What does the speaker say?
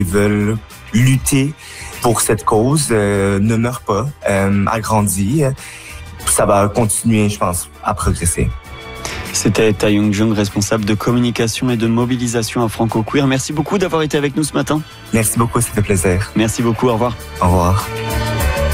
Ils veulent lutter pour cette cause, ne meurt pas, agrandit. Ça va continuer, je pense, à progresser. C'était Ta Young Jung, responsable de communication et de mobilisation à Franco Queer. Merci beaucoup d'avoir été avec nous ce matin. Merci beaucoup, ça fait plaisir. Merci beaucoup, au revoir. Au revoir.